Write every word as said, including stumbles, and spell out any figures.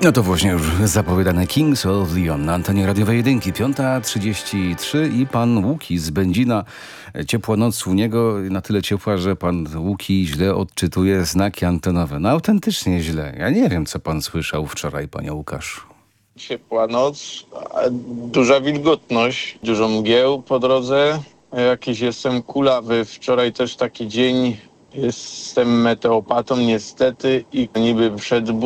No to właśnie już zapowiadane Kings of Leon na antenie radiowej jedynki. piąta trzydzieści trzy i pan Łuki z Będzina. Ciepła noc u niego, na tyle ciepła, że pan Łuki źle odczytuje znaki antenowe. No autentycznie źle. Ja nie wiem, co pan słyszał wczoraj, panie Łukasz. Ciepła noc, a duża wilgotność, dużo mgieł po drodze. Jakiś jestem kulawy. Wczoraj też taki dzień. Jestem meteopatą niestety i niby przed